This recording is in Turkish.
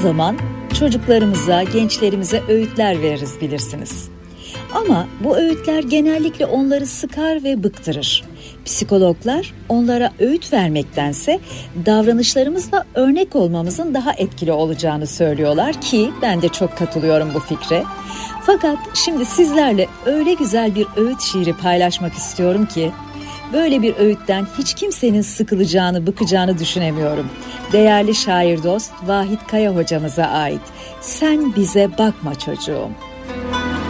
zaman çocuklarımıza, gençlerimize öğütler veririz bilirsiniz. Ama bu öğütler genellikle onları sıkar ve bıktırır. Psikologlar onlara öğüt vermektense davranışlarımızla örnek olmamızın daha etkili olacağını söylüyorlar ki ben de çok katılıyorum bu fikre. Fakat şimdi sizlerle öyle güzel bir öğüt şiiri paylaşmak istiyorum ki böyle bir öğütten hiç kimsenin sıkılacağını, bıkacağını düşünemiyorum. Değerli şair dost Vahit Kaya hocamıza ait. Sen bize bakma çocuğum.